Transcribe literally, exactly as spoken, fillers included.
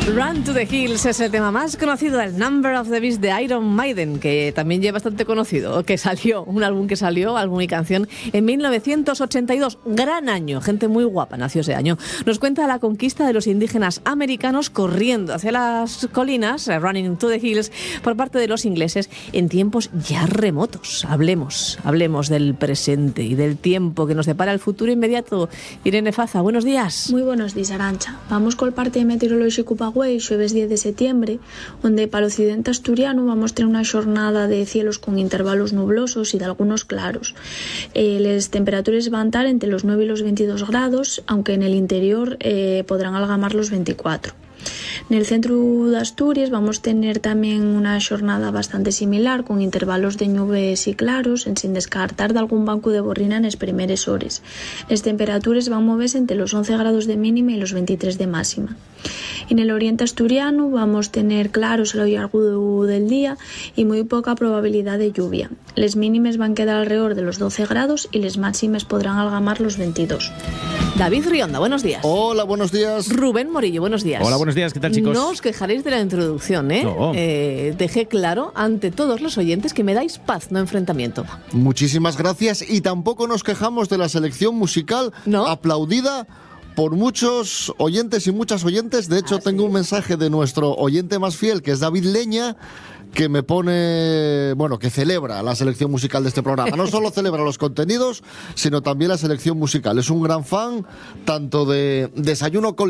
Run to the Hills es el tema más conocido del Number of the Beast de Iron Maiden, que también ya es bastante conocido, que salió, un álbum que salió, álbum y canción, en mil novecientos ochenta y dos. Gran año, gente muy guapa nació ese año. Nos cuenta la conquista de los indígenas americanos corriendo hacia las colinas, Running to the Hills, por parte de los ingleses en tiempos ya remotos. Hablemos, hablemos del presente y del tiempo que nos depara el futuro inmediato. Irene Faza, buenos días. Muy buenos días, Arancha. Vamos con el parte meteorológico para hoy, jueves diez de septiembre, donde para el occidente asturiano vamos a tener una jornada de cielos con intervalos nublosos y de algunos claros. Eh, las temperaturas van a estar entre los nueve y los veintidós grados, aunque en el interior eh, podrán algamar los veinticuatro. En el centro de Asturias vamos a tener también una jornada bastante similar, con intervalos de nubes y claros, en sin descartar de algún banco de borrina en las primeras horas. Las temperaturas van a moverse entre los once grados de mínima y los veintitrés de máxima. En el oriente asturiano vamos a tener claros a lo largo del día y muy poca probabilidad de lluvia. Las mínimas van a quedar alrededor de los doce grados y las máximas podrán algamar los veintidós. David Rionda, buenos días. Hola, buenos días. Rubén Morillo, buenos días. Hola, buenos días, ¿qué tal, chicos? No os quejaréis de la introducción, ¿eh? No. eh dejé claro ante todos los oyentes que me dais paz, no enfrentamiento. Muchísimas gracias, y tampoco nos quejamos de la selección musical, ¿no? Aplaudida por muchos oyentes y muchas oyentes. De hecho, ¿Ah, tengo sí? un mensaje de nuestro oyente más fiel, que es David Leña, que me pone, bueno, que celebra la selección musical de este programa. No solo celebra los contenidos, sino también la selección musical. Es un gran fan tanto de Desayuno con